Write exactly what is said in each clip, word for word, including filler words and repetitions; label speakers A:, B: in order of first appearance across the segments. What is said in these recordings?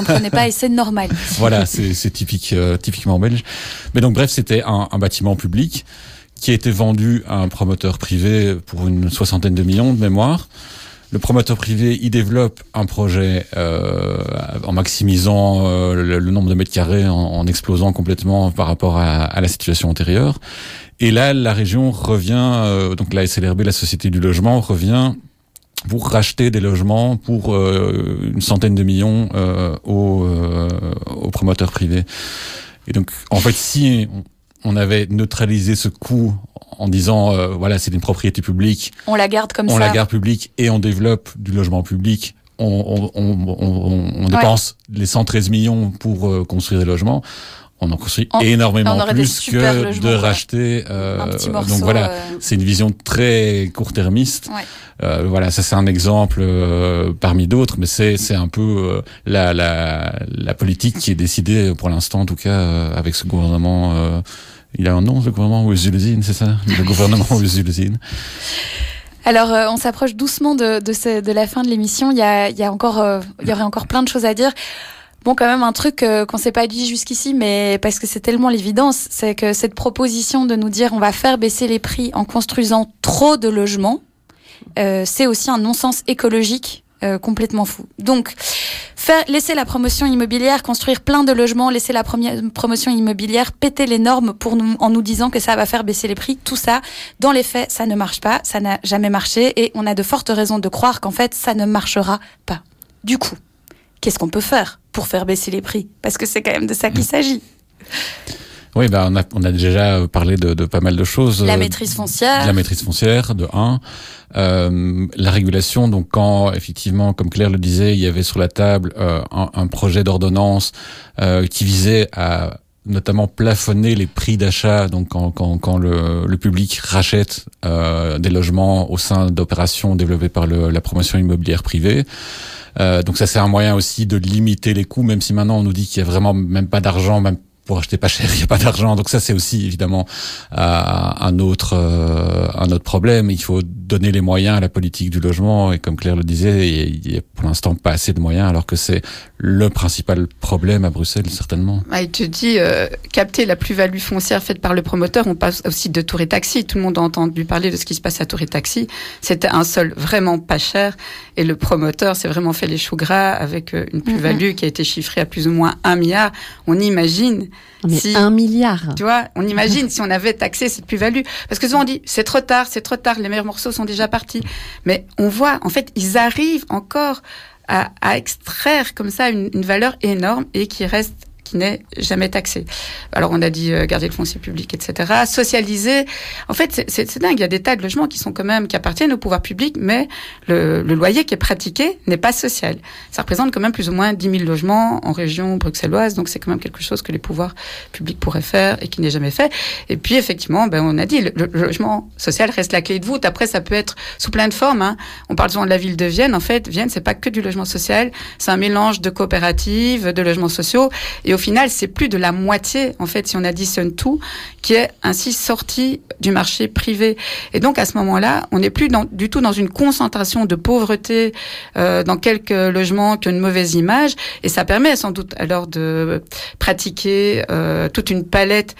A: ne comprenez pas et c'est normal.
B: Voilà, c'est, c'est typique, euh, typiquement belge. Mais donc bref, c'était un, un bâtiment public qui a été vendu à un promoteur privé pour une soixantaine de millions de mémoire. Le promoteur privé, il développe un projet euh, en maximisant euh, le, le nombre de mètres carrés, en, en explosant complètement par rapport à, à la situation antérieure. Et là, la région revient, euh, donc la S L R B, la Société du Logement, revient pour racheter des logements pour euh, une centaine de millions euh, aux, euh, aux promoteurs privés. Et donc, en fait, si on avait neutralisé ce coût en disant euh, voilà, c'est une propriété publique,
A: on la garde comme
B: on
A: ça,
B: on la garde publique et on développe du logement public, on, on, on, on, on dépense ouais. les cent treize millions pour euh, construire des logements, on en construit en, énormément plus que logements, de racheter euh,
A: un petit morceau,
B: donc voilà,
A: euh...
B: c'est une vision très court-termiste.
A: Ouais.
B: Euh, voilà, ça c'est un exemple euh, parmi d'autres, mais c'est c'est un peu euh, la la la politique qui est décidée pour l'instant, en tout cas euh, avec ce gouvernement. Euh, il a un nom, le gouvernement Ouezulezine, c'est ça, le gouvernement Ouezulezine.
A: Alors, euh, on s'approche doucement de de, ce, de la fin de l'émission. Il y a il y a encore euh, il y aurait encore plein de choses à dire. Bon, quand même un truc euh, qu'on s'est pas dit jusqu'ici, mais parce que c'est tellement l'évidence, c'est que cette proposition de nous dire on va faire baisser les prix en construisant trop de logements. Euh, c'est aussi un non-sens écologique euh, complètement fou. Donc, faire, laisser la promotion immobilière, construire plein de logements, laisser la première promotion immobilière péter les normes pour nous, en nous disant que ça va faire baisser les prix, tout ça, dans les faits, ça ne marche pas, ça n'a jamais marché et on a de fortes raisons de croire qu'en fait, ça ne marchera pas. Du coup, qu'est-ce qu'on peut faire pour faire baisser les prix ? Parce que c'est quand même de ça qu'il s'agit.
B: Oui, ben on a on a déjà parlé de, de pas mal de choses.
A: La maîtrise foncière.
B: La maîtrise foncière, de un. Euh, la régulation, donc quand effectivement, comme Claire le disait, il y avait sur la table euh, un, un projet d'ordonnance euh, qui visait à notamment plafonner les prix d'achat, donc quand quand, quand le, le public rachète euh, des logements au sein d'opérations développées par le, la promotion immobilière privée. Euh, donc ça c'est un moyen aussi de limiter les coûts, même si maintenant on nous dit qu'il y a vraiment même pas d'argent, même pour acheter pas cher, il n'y a pas d'argent. Donc ça, c'est aussi évidemment euh, un autre euh, un autre problème. Il faut donner les moyens à la politique du logement. Et comme Claire le disait, il y a pour l'instant pas assez de moyens, alors que c'est le principal problème à Bruxelles, certainement.
C: Ah, il te dit, euh, capter la plus-value foncière faite par le promoteur. On passe aussi de Tour et Taxi. Tout le monde a entendu parler de ce qui se passe à Tour et Taxi. C'était un sol vraiment pas cher. Et le promoteur s'est vraiment fait les choux gras avec une plus-value mm-hmm. qui a été chiffrée à plus ou moins un milliard. On imagine...
D: Mais
C: si,
D: un milliard.
C: Tu vois, on imagine si on avait taxé cette plus-value. Parce que souvent on dit, c'est trop tard, c'est trop tard, les meilleurs morceaux sont déjà partis. Mais on voit, en fait, ils arrivent encore à, à extraire comme ça une, une valeur énorme et qui reste, qui n'est jamais taxée. Alors on a dit euh, garder le foncier public, et cetera. Socialiser. En fait, c'est, c'est, c'est dingue. Il y a des tas de logements qui sont quand même, qui appartiennent au pouvoir public, mais le, le loyer qui est pratiqué n'est pas social. Ça représente quand même plus ou moins dix mille logements en région bruxelloise. Donc c'est quand même quelque chose que les pouvoirs publics pourraient faire et qui n'est jamais fait. Et puis effectivement, ben on a dit, le, le logement social reste la clé de voûte. Après, ça peut être sous plein de formes. Hein. On parle souvent de la ville de Vienne. En fait, Vienne, c'est pas que du logement social. C'est un mélange de coopératives, de logements sociaux. Et au final, c'est plus de la moitié, en fait, si on additionne tout, qui est ainsi sorti du marché privé. Et donc, à ce moment-là, on n'est plus dans, du tout dans une concentration de pauvreté euh, dans quelques logements qui ont une mauvaise image. Et ça permet sans doute alors de pratiquer euh, toute une palette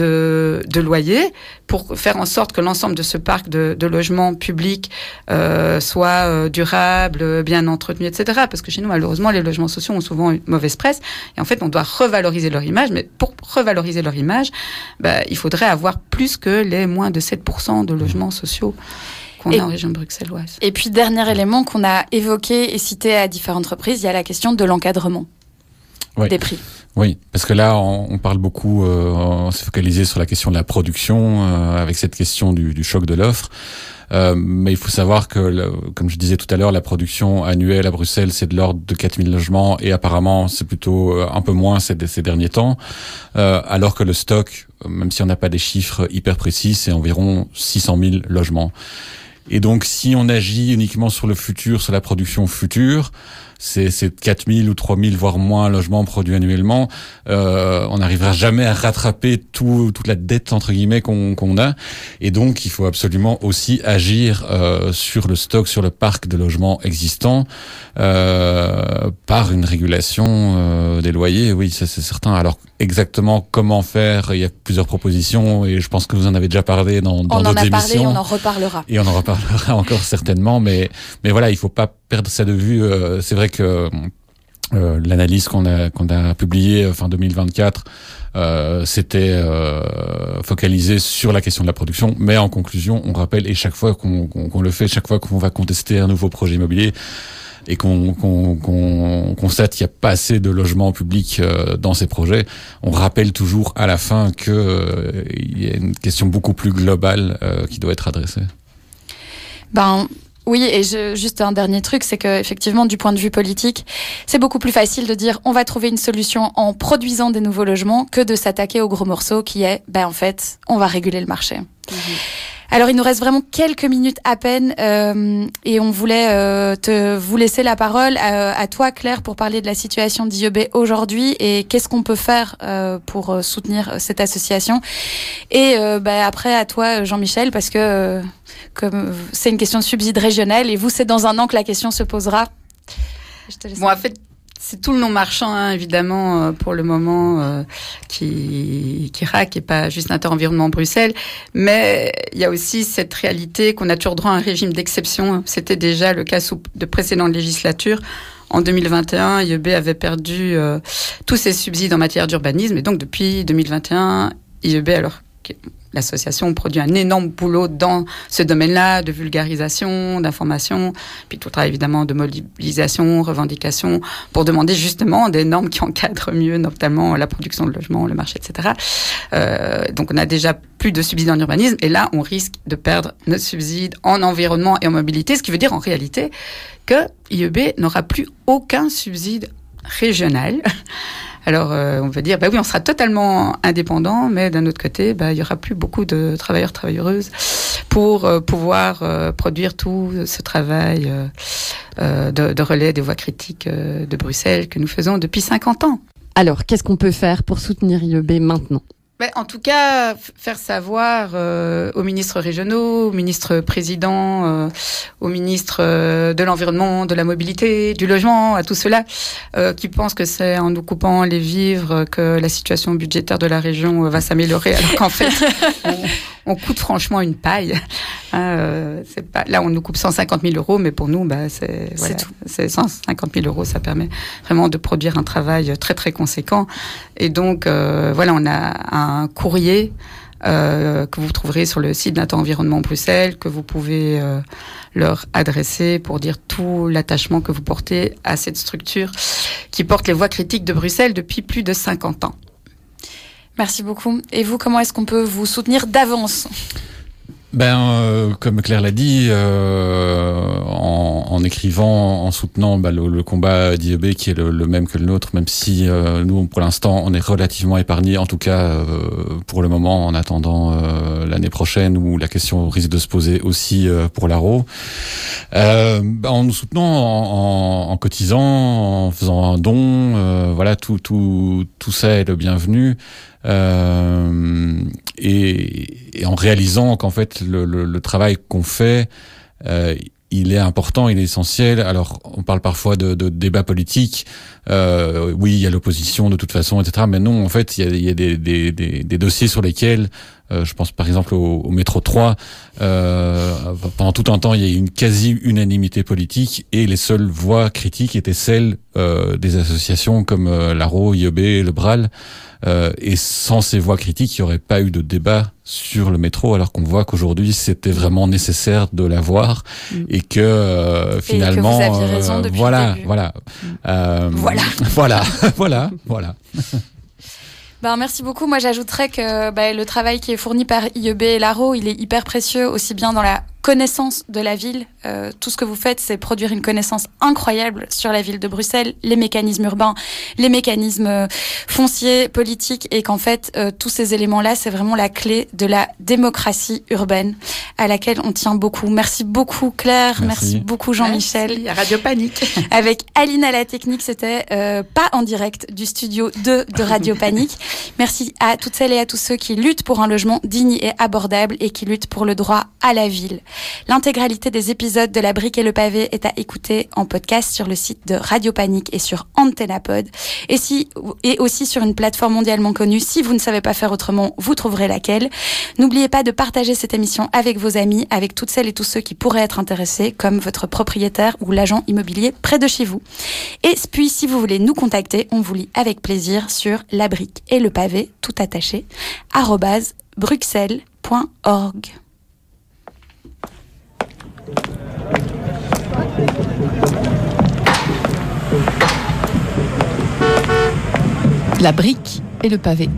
C: de, de loyers pour faire en sorte que l'ensemble de ce parc de, de logements publics euh, soit euh, durable, bien entretenu, et cetera. Parce que chez nous, malheureusement, les logements sociaux ont souvent une mauvaise presse. Et en fait, on doit revaloriser leur image. Mais pour revaloriser leur image, bah, il faudrait avoir plus que les moins de sept pour cent de logements sociaux qu'on
A: et,
C: a en région bruxelloise.
A: Et puis, dernier élément qu'on a évoqué et cité à différentes reprises, il y a la question de l'encadrement
B: oui.
A: des prix.
B: Oui, parce que là, on, on parle beaucoup, euh, on s'est focalisé sur la question de la production, euh, avec cette question du, du choc de l'offre. Euh, mais il faut savoir que, le, comme je disais tout à l'heure, la production annuelle à Bruxelles, c'est de l'ordre de quatre mille logements, et apparemment, c'est plutôt un peu moins ces, ces derniers temps, euh, alors que le stock, même si on n'a pas des chiffres hyper précis, c'est environ six cent mille logements. Et donc, si on agit uniquement sur le futur, sur la production future, c'est, c'est quatre mille ou trois mille, voire moins logements produits annuellement, euh, on n'arrivera jamais à rattraper tout, toute la dette, entre guillemets, qu'on, qu'on a. Et donc, il faut absolument aussi agir euh, sur le stock, sur le parc de logements existants, euh, par une régulation euh, des loyers. Oui, ça c'est certain. Alors, exactement comment faire, il y a plusieurs propositions et je pense que vous en avez déjà parlé dans, dans d'autres émissions. On en a parlé,
A: on en reparlera.
B: Et on en reparlera encore certainement, mais mais voilà, il faut pas perdre ça de vue. Euh, c'est vrai que euh, l'analyse qu'on a qu'on a publiée fin deux mille vingt-quatre, euh, c'était euh, focalisé sur la question de la production, mais en conclusion, on rappelle et chaque fois qu'on, qu'on, qu'on le fait, chaque fois qu'on va contester un nouveau projet immobilier et qu'on, qu'on, qu'on constate qu'il n'y a pas assez de logements publics euh, dans ces projets, on rappelle toujours à la fin que euh, il y a une question beaucoup plus globale euh, qui doit être adressée.
A: Ben oui, et je, juste un dernier truc, c'est que effectivement, du point de vue politique, c'est beaucoup plus facile de dire on va trouver une solution en produisant des nouveaux logements que de s'attaquer au gros morceau qui est, ben en fait, on va réguler le marché. Mmh. Alors, il nous reste vraiment quelques minutes à peine euh, et on voulait euh, te vous laisser la parole à, à toi, Claire, pour parler de la situation d'I E B aujourd'hui et qu'est-ce qu'on peut faire euh, pour soutenir cette association. Et euh, bah, après, à toi, Jean-Michel, parce que euh, comme c'est une question de subside régional et vous, c'est dans un an que la question se posera.
C: Je te laisse. Bon, en fait, c'est tout le non-marchand, hein, évidemment, euh, pour le moment, euh, qui, qui raque et pas juste Inter-Environnement Bruxelles. Mais il y a aussi cette réalité qu'on a toujours droit à un régime d'exception. C'était déjà le cas sous de précédentes législatures. En deux mille vingt et un, I E B avait perdu euh, tous ses subsides en matière d'urbanisme. Et donc, depuis deux mille vingt et un, I E B, alors l'association produit un énorme boulot dans ce domaine-là, de vulgarisation, d'information, puis tout le travail évidemment de mobilisation, revendication, pour demander justement des normes qui encadrent mieux, notamment la production de logements, le marché, et cetera. Euh, donc on a déjà plus de subsides en urbanisme, et là on risque de perdre nos subsides en environnement et en mobilité, ce qui veut dire en réalité que I E B n'aura plus aucun subside régional. Alors, euh, on va dire, bah oui, on sera totalement indépendant, mais d'un autre côté, bah, il y aura plus beaucoup de travailleurs, travailleuses pour euh, pouvoir euh, produire tout ce travail euh, euh, de, de relais des voix critiques euh, de Bruxelles que nous faisons depuis cinquante ans.
D: Alors, qu'est-ce qu'on peut faire pour soutenir I E B maintenant ?
C: Ben, en tout cas, f- faire savoir euh, aux ministres régionaux, aux ministres présidents, euh, aux ministres euh, de l'environnement, de la mobilité, du logement, à tous ceux-là euh, qui pensent que c'est en nous coupant les vivres que la situation budgétaire de la région euh, va s'améliorer, alors qu'en fait, on, on coûte franchement une paille. Hein, euh, c'est pas, là, on nous coupe cent cinquante mille euros, mais pour nous, bah, c'est, voilà, c'est, tout. c'est cent cinquante mille euros. Ça permet vraiment de produire un travail très, très conséquent. Et donc, euh, voilà, on a un un courrier euh, que vous trouverez sur le site d'Inter-Environnement Bruxelles, que vous pouvez euh, leur adresser pour dire tout l'attachement que vous portez à cette structure qui porte les voix critiques de Bruxelles depuis plus de cinquante ans.
A: Merci beaucoup. Et vous, comment est-ce qu'on peut vous soutenir d'avance ?
B: Ben, euh, comme Claire l'a dit, euh, en, en écrivant, en soutenant bah, le, le combat d'I E B qui est le, le même que le nôtre, même si euh, nous, pour l'instant, on est relativement épargnés, en tout cas euh, pour le moment, en attendant euh, l'année prochaine où la question risque de se poser aussi euh, pour l'A R O. Euh, bah, en nous soutenant, en, en, en cotisant, en faisant un don, euh, voilà, tout, tout, tout ça est le bienvenu. Euh, et, et en réalisant qu'en fait le, le, le travail qu'on fait, euh, il est important, il est essentiel. Alors on parle parfois de, de débat politique. Euh, oui, il y a l'opposition de toute façon, et cetera. Mais non, en fait, il y a, il y a des, des, des, des dossiers sur lesquels, euh, je pense par exemple au, au métro trois, euh, pendant tout un temps, il y a eu une quasi-unanimité politique et les seules voix critiques étaient celles euh, des associations comme euh, l'A R O, I E B, le Bral. Euh, et sans ces voix critiques, il n'y aurait pas eu de débat sur le métro, alors qu'on voit qu'aujourd'hui, c'était vraiment nécessaire de l'avoir mmh. et que euh, finalement,
A: et que vous aviez raison depuis
B: euh, voilà,
A: le début.
B: voilà, mmh. euh,
A: voilà,
B: voilà, voilà, voilà.
A: Ben, merci beaucoup. Moi, j'ajouterais que ben, le travail qui est fourni par I E B et l'A R O, il est hyper précieux, aussi bien dans la connaissance de la ville. Euh, tout ce que vous faites, c'est produire une connaissance incroyable sur la ville de Bruxelles, les mécanismes urbains, les mécanismes fonciers, politiques, et qu'en fait, euh, tous ces éléments-là, c'est vraiment la clé de la démocratie urbaine à laquelle on tient beaucoup. Merci beaucoup Claire, merci, merci beaucoup Jean-Michel.
C: Merci à Radio Panique.
A: Avec Aline à la technique, c'était euh, pas en direct du studio deux de Radio Panique. Merci à toutes celles et à tous ceux qui luttent pour un logement digne et abordable et qui luttent pour le droit à la ville. L'intégralité des épisodes de La Brique et le Pavé est à écouter en podcast sur le site de Radio Panique et sur Antennapod, et, si, et aussi sur une plateforme mondialement connue. Si vous ne savez pas faire autrement, vous trouverez laquelle. N'oubliez pas de partager cette émission avec vos amis, avec toutes celles et tous ceux qui pourraient être intéressés, comme votre propriétaire ou l'agent immobilier près de chez vous. Et puis, si vous voulez nous contacter, on vous lit avec plaisir sur La Brique et le Pavé, tout attaché, arobase bruxelles point org.
E: La Brique et le Pavé.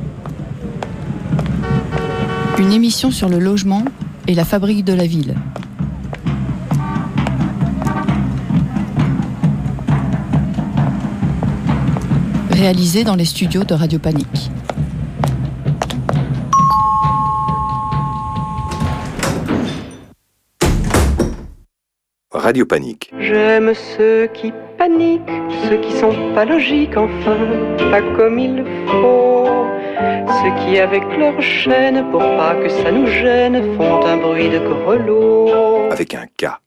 E: Une émission sur le logement et la fabrique de la ville. Réalisée dans les studios de Radio Panique.
F: Radio Panique.
G: J'aime ceux qui paniquent, ceux qui sont pas logiques, enfin, pas comme il faut. Ceux qui, avec leur chaîne, pour pas que ça nous gêne, font un bruit de grelot.
F: Avec un K.